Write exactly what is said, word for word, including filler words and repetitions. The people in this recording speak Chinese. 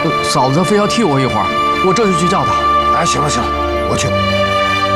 嫂子非要替我一会儿，我这就去叫她。 哎，行了行了，我去。